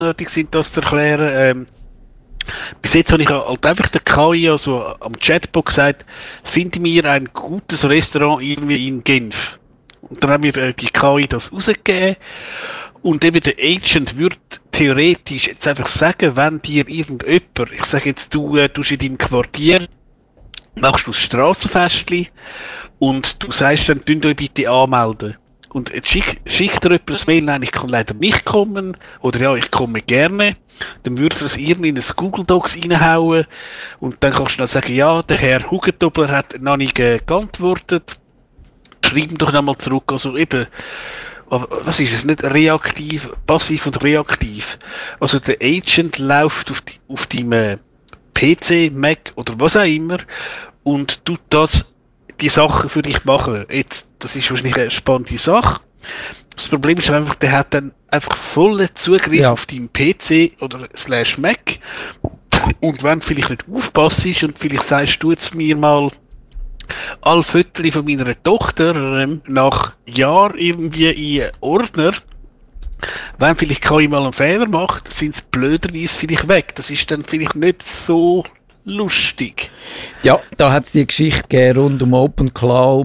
nötig sind, das zu erklären. Bis jetzt habe ich halt einfach der KI, also am Chatbot gesagt, finde mir ein gutes Restaurant irgendwie in Genf. Und dann haben wir die KI das rausgegeben. Und eben der Agent würde theoretisch jetzt einfach sagen, wenn dir irgendjemand, ich sage jetzt, du tust in deinem Quartier, machst du ein Strassenfestli und du sagst dann, könnt euch bitte anmelden. Und jetzt schickt dir jemand ein Mail, nein, ich kann leider nicht kommen, oder ja, ich komme gerne. Dann würdest du das irgendwie in ein Google Docs reinhauen und dann kannst du dann sagen, ja, der Herr Hugentobler hat noch nicht geantwortet. Schreib ihm doch nochmal zurück, also eben, was ist es, nicht reaktiv, passiv und reaktiv. Also der Agent läuft auf deinem PC, Mac oder was auch immer und tut die Sachen für dich machen. Jetzt, das ist wahrscheinlich eine spannende Sache. Das Problem ist einfach, der hat dann einfach vollen Zugriff auf deinen PC oder /Mac. Und wenn du vielleicht nicht aufpasst und vielleicht sagst du jetzt mir mal alle Fotos von meiner Tochter nach Jahren irgendwie in Ordner, wenn vielleicht KI mal einen Fehler macht, sind sie blöderweise vielleicht weg. Das ist dann vielleicht nicht so lustig. Ja, da hat es die Geschichte gegeben rund um OpenClaw,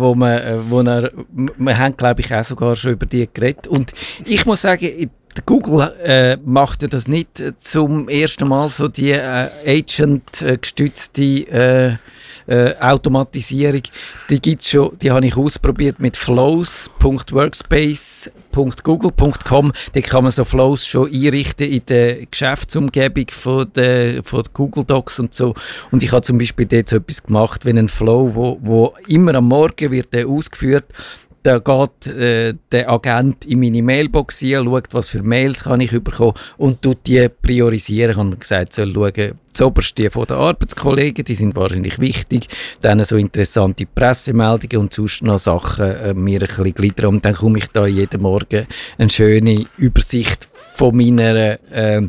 wir haben, glaube ich, auch sogar schon über die geredet. Und ich muss sagen, Google macht ja das nicht zum ersten Mal so die Agent-gestützte Automatisierung. Die gibt's schon, die habe ich ausprobiert mit flows.workspace.google.com. Da kann man so Flows schon einrichten in der Geschäftsumgebung von Google Docs und so. Und ich habe zum Beispiel dort so etwas gemacht, wenn ein Flow, wo immer am Morgen wird der ausgeführt. Da geht der Agent in meine Mailbox rein, schaut, was für Mails kann ich bekommen und tut die priorisieren. Ich habe gesagt, soll schauen, zuoberst die von den Arbeitskollegen, die sind wahrscheinlich wichtig, dann so interessante Pressemeldungen und sonst noch Sachen mir ein bisschen gliedern. Und dann komme ich da jeden Morgen eine schöne Übersicht von meiner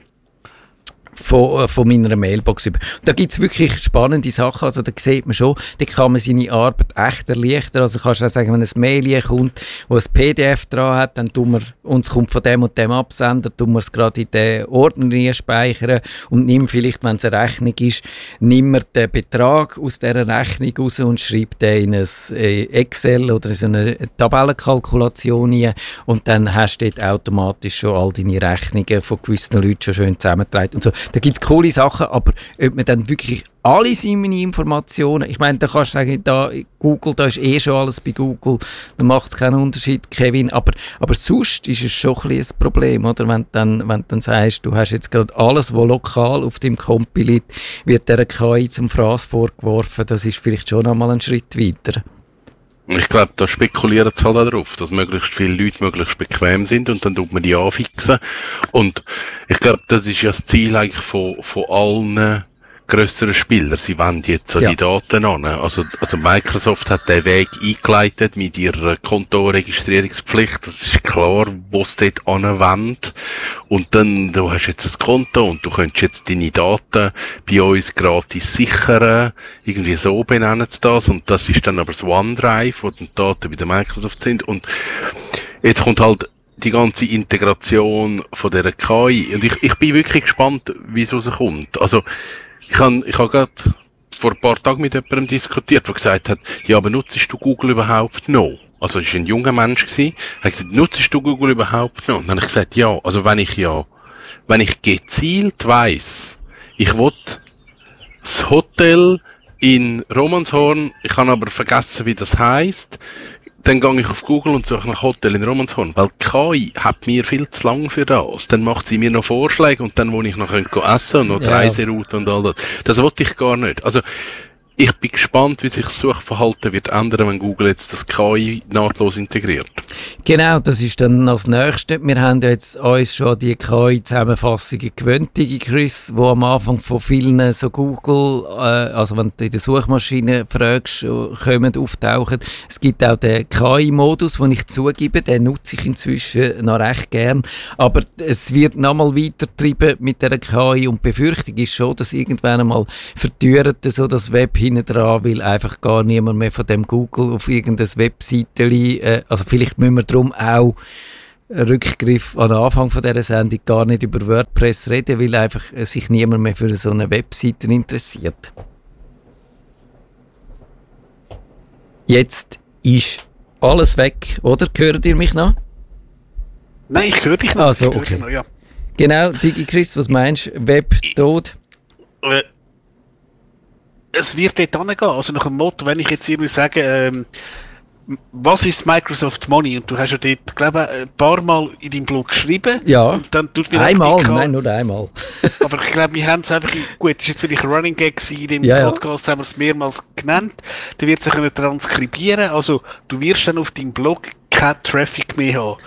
von meiner Mailbox über. Und da gibt es wirklich spannende Sachen, also da sieht man schon, da kann man seine Arbeit echt erleichtern. Also kannst du auch sagen, wenn ein Mail kommt, wo ein PDF dran hat, dann tun wir, uns kommt von dem und dem Absender, tun wir es gerade in den Ordner speichern und nimm vielleicht, wenn es eine Rechnung ist, nimm wir den Betrag aus dieser Rechnung raus und schreib den in ein Excel oder in so eine Tabellenkalkulation rein und dann hast du dort automatisch schon all deine Rechnungen von gewissen Leuten schon schön zusammengetragen und so. Da gibt es coole Sachen, aber ob man dann wirklich alle seine Informationen, ich meine, da kannst du sagen, da Google, da ist schon alles bei Google, dann macht es keinen Unterschied, Kevin, aber sonst ist es schon ein bisschen ein Problem, oder? Wenn du dann sagst, du hast jetzt gerade alles, was lokal auf dem Kompi liegt, wird der KI zum Fraß vorgeworfen, das ist vielleicht schon einmal ein Schritt weiter. Ich glaube, da spekulieren sie halt auch darauf, dass möglichst viele Leute möglichst bequem sind und dann tut man die anfixen. Und ich glaube, das ist ja das Ziel eigentlich von allen grösseren Spielern. Sie wollen jetzt so die Daten an. Also Microsoft hat den Weg eingeleitet mit ihrer Kontoregistrierungspflicht. Das ist klar, wo es dort anwendet. Und dann, du hast jetzt ein Konto und du könntest jetzt deine Daten bei uns gratis sichern. Irgendwie so benennen sie das. Und das ist dann aber das OneDrive, wo die Daten bei der Microsoft sind. Und jetzt kommt halt die ganze Integration von dieser KI. Und ich bin wirklich gespannt, wie es rauskommt. Also, ich habe gerade vor ein paar Tagen mit jemandem diskutiert, der gesagt hat, ja, aber nutzt du Google überhaupt noch? Also, es war ein junger Mensch gewesen, hat gesagt, nutzt du Google überhaupt noch? Und dann habe ich gesagt, ja. Also, wenn ich gezielt weiss, ich will das Hotel in Romanshorn, ich habe aber vergessen, wie das heisst, dann gehe ich auf Google und suche nach Hotel in Romanshorn, weil die KI hat mir viel zu lang für das. Dann macht sie mir noch Vorschläge und dann, wo ich noch essen und noch die Reiseroute und all das. Das wollte ich gar nicht. Also, ich bin gespannt, wie sich das Suchverhalten wird ändern, wenn Google jetzt das KI nahtlos integriert. Genau, das ist dann als Nächstes. Wir haben ja jetzt uns schon die KI-Zusammenfassungen gewöhnt, Chris, wo am Anfang von vielen so Google, also wenn du in der Suchmaschine fragst, kommen, auftauchen. Es gibt auch den KI-Modus, den ich zugebe, den nutze ich inzwischen noch recht gern. Aber es wird nochmal weitergetrieben mit der KI und die Befürchtung ist schon, dass irgendwann einmal verteuert so das Web hinten dran, weil einfach gar niemand mehr von dem Google auf irgendeine Webseite, also vielleicht müssen wir darum auch Rückgriff an den Anfang von dieser Sendung gar nicht über WordPress reden, weil einfach sich niemand mehr für so eine Webseite interessiert. Jetzt ist alles weg, oder? Hört ihr mich noch? Nein, ich höre dich noch. Also, okay. Noch, ja. Genau, DigiChris, was meinst du? Web tot? Es wird dort hingehen. Also nach dem Motto, wenn ich jetzt irgendwie sage, was ist Microsoft Money? Und du hast ja dort, glaube ich, ein paar Mal in deinem Blog geschrieben. Ja, und dann tut mir einmal, nein, nur einmal. Aber ich glaube, wir haben es einfach, gut, das ist jetzt vielleicht ein Running Gag in dem Podcast, haben wir es mehrmals genannt. Der wird sich können transkribieren. Also du wirst dann auf deinem Blog keinen Traffic mehr haben.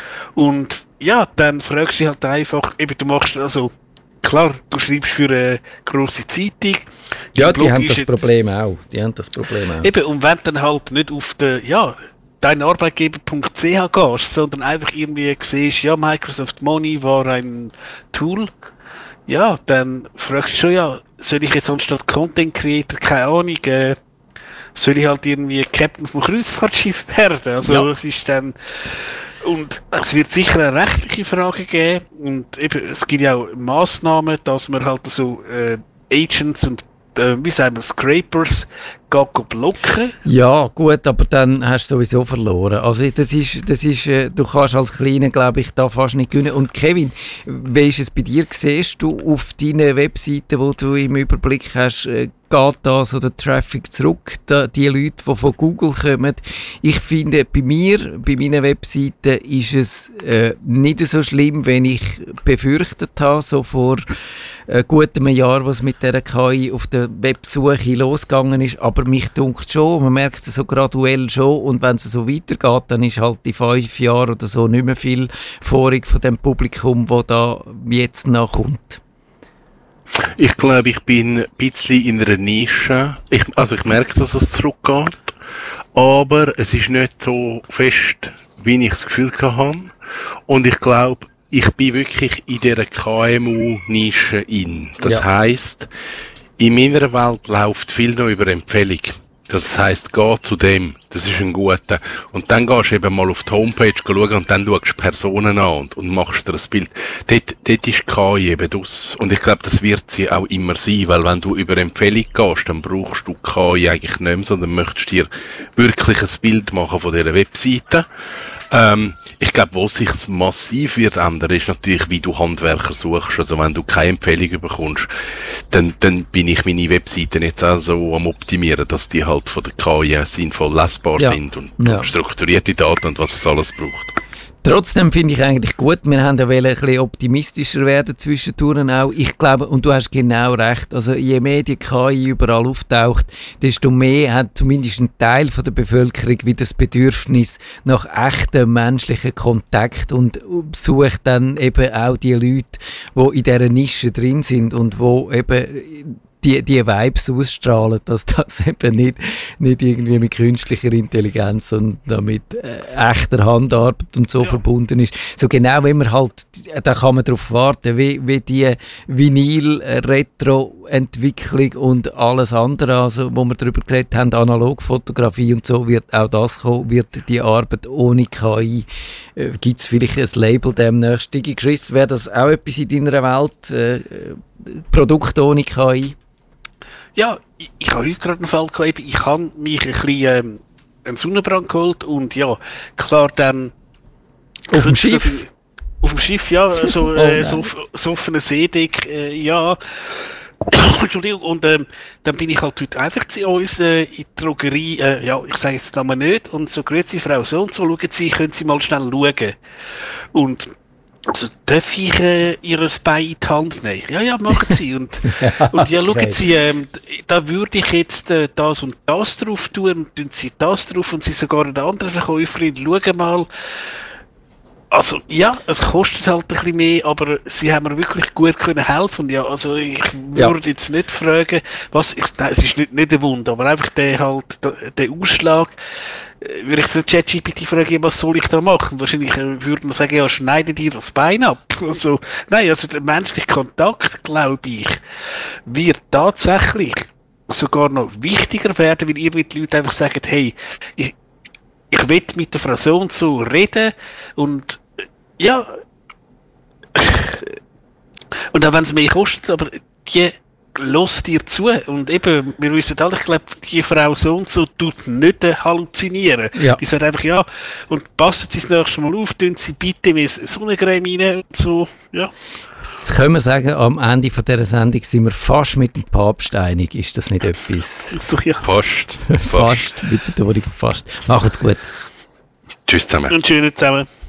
Und ja, dann fragst du dich halt einfach, eben du machst, also klar, du schreibst für eine grosse Zeitung. Ja, die haben das Problem auch. Eben, und wenn du dann halt nicht auf den, ja, deinarbeitgeber.ch gehst, sondern einfach irgendwie siehst, ja, Microsoft Money war ein Tool, ja, dann fragst du schon, ja, soll ich jetzt anstatt Content Creator, keine Ahnung, soll ich halt irgendwie Captain vom Kreuzfahrtschiff werden? Also, es ist dann, und es wird sicher eine rechtliche Frage geben, und eben, es gibt ja auch Massnahmen, dass man halt so, Agents und wie sagen wir, Scrapers blocken. Ja, gut, aber dann hast du sowieso verloren. Also das ist, du kannst als Kleiner, glaube ich, da fast nicht gewinnen. Und Kevin, wie ist es bei dir? Siehst du auf deinen Webseiten, die du im Überblick hast, geht da so der Traffic zurück, die Leute, die von Google kommen? Ich finde, bei meinen Webseiten ist es nicht so schlimm, wenn ich befürchtet habe, so vor gutem Jahr, was mit dieser KI auf der Websuche losgegangen ist, aber mich dunkt schon, man merkt es so graduell schon, und wenn es so weitergeht, dann ist halt in 5 Jahren oder so nicht mehr viel Vorrang von dem Publikum, das da jetzt nachkommt. Ich glaube, ich bin ein bisschen in einer Nische. Ich merke, dass es zurückgeht, aber es ist nicht so fest, wie ich das Gefühl hatte. Und ich glaube, ich bin wirklich in dieser KMU-Nische in. Das heisst, in meiner Welt läuft viel noch über Empfehlung. Das heisst, geh zu dem, das ist ein guter. Und dann gehst du eben mal auf die Homepage schauen und dann schaust du Personen an und machst dir ein Bild. Dort ist KI eben das. Und ich glaube, das wird sie auch immer sein, weil wenn du über Empfehlung gehst, dann brauchst du KI eigentlich nicht mehr, sondern möchtest dir wirklich ein Bild machen von dieser Webseite. Ich glaube, wo sich massiv wird ändern, ist natürlich, wie du Handwerker suchst. Also wenn du keine Empfehlung bekommst, dann bin ich meine Webseiten jetzt auch so am optimieren, dass die halt von der KI sinnvoll lesbar sind und strukturierte Daten und was es alles braucht. Trotzdem finde ich eigentlich gut, wir haben ja ein bisschen optimistischer werden zwischendurch auch. Ich glaube, und du hast genau recht, also je mehr die KI überall auftaucht, desto mehr hat zumindest ein Teil von der Bevölkerung wieder das Bedürfnis nach echtem menschlichen Kontakt und sucht dann eben auch die Leute, die in dieser Nische drin sind und die eben die Vibes ausstrahlen, dass das eben nicht irgendwie mit künstlicher Intelligenz und mit echter Handarbeit und so verbunden ist. So genau, wenn man halt, da kann man darauf warten, wie die Vinyl-Retro-Entwicklung und alles andere, also wo wir darüber geredet haben, Analogfotografie und so, wird auch das kommen, wird die Arbeit ohne KI. Gibt es vielleicht ein Label demnächst? DigiChris, wäre das auch etwas in deiner Welt? Produkte ohne KI? Ja, ich habe heute gerade einen Fall gehabt. Ich habe mich ein bisschen einen Sonnenbrand geholt und ja, klar dann... Auf dem Schiff? Auf dem Schiff, ja, so auf einem Seedeck, ja. Entschuldigung, und dann bin ich halt heute einfach zu uns in die Drogerie, ja, ich sage jetzt den Namen nicht, und so, grüezi Frau so und so, schauen Sie, können Sie mal schnell schauen. Und also, darf ich Ihr Bein in die Hand nehmen? Ja, machen Sie. Und ja, schauen Sie, da würde ich jetzt das und das drauf tun, und tun Sie das drauf, und Sie sogar eine andere Verkäuferin, schauen mal. Also, ja, es kostet halt ein bisschen mehr, aber sie haben mir wirklich gut können helfen. Ja, also, ich würde jetzt nicht fragen, es ist nicht eine Wunde, aber einfach der Ausschlag, würde ich zu ChatGPT fragen, was soll ich da machen? Wahrscheinlich würde man sagen, ja, schneide dir das Bein ab. Also, nein, also der menschliche Kontakt, glaube ich, wird tatsächlich sogar noch wichtiger werden, weil ihr die Leute einfach sagen, hey, ich will mit der Frau so und so reden, und Ja. Und auch wenn es mehr kostet, aber die hört dir zu. Und eben, wir wissen alle, ich glaube, die Frau so und so tut nicht halluzinieren. Ja. Die sagt einfach, ja, und passen Sie das nächste Mal auf, tun Sie bitte mehr Sonnencreme rein und so, ja. Das können wir sagen, am Ende von dieser Sendung sind wir fast mit dem Papst einig. Ist das nicht etwas? So, ja. Fast. Fast, mit der Dori, fast. Macht's gut. Tschüss zusammen. Und schönen zusammen.